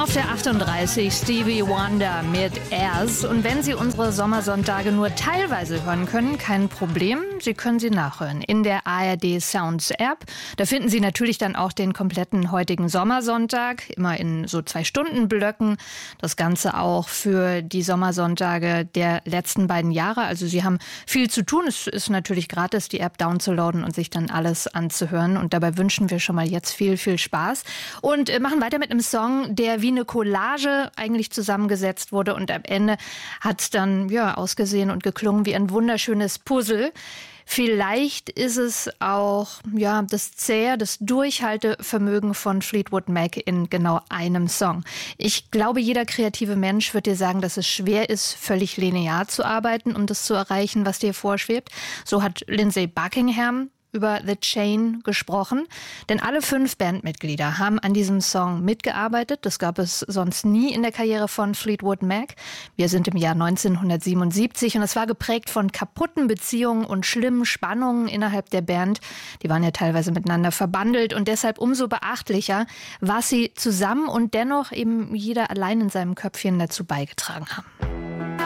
Auf der 38 Stevie Wonder mit Airs. Und wenn Sie unsere Sommersonntage nur teilweise hören können, kein Problem. Sie können sie nachhören in der ARD Sounds App. Da finden Sie natürlich dann auch den kompletten heutigen Sommersonntag, immer in so 2-Stunden-Blöcken. Das Ganze auch für die Sommersonntage der letzten beiden Jahre. Also Sie haben viel zu tun. Es ist natürlich gratis, die App downzuladen und sich dann alles anzuhören. Und dabei wünschen wir schon mal jetzt viel, viel Spaß. Und machen weiter mit einem Song, der wie eine Collage eigentlich zusammengesetzt wurde. Und am Ende hat es dann ausgesehen und geklungen wie ein wunderschönes Puzzle. Vielleicht ist es auch das das Durchhaltevermögen von Fleetwood Mac in genau einem Song. Ich glaube, jeder kreative Mensch wird dir sagen, dass es schwer ist, völlig linear zu arbeiten, um das zu erreichen, was dir vorschwebt. So hat Lindsey Buckingham über The Chain gesprochen, denn alle 5 Bandmitglieder haben an diesem Song mitgearbeitet. Das gab es sonst nie in der Karriere von Fleetwood Mac. Wir sind im Jahr 1977 und es war geprägt von kaputten Beziehungen und schlimmen Spannungen innerhalb der Band. Die waren ja teilweise miteinander verbandelt und deshalb umso beachtlicher, was sie zusammen und dennoch eben jeder allein in seinem Köpfchen dazu beigetragen haben.